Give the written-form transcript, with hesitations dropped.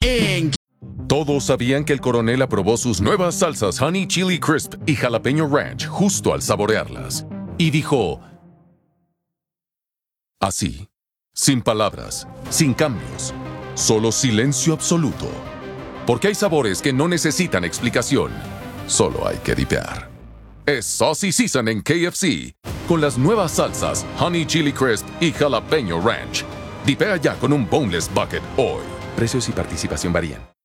bien. Todos sabían que el coronel aprobó sus nuevas salsas Honey Chili Crisp y Jalapeño Ranch justo al saborearlas. Y dijo... así, sin palabras, sin cambios, solo silencio absoluto. Porque hay sabores que no necesitan explicación, solo hay que dipear. Es Saucy Season en KFC, con las nuevas salsas Honey Chili Crisp y Jalapeño Ranch. Dipea ya con un Boneless Bucket hoy. Precios y participación varían.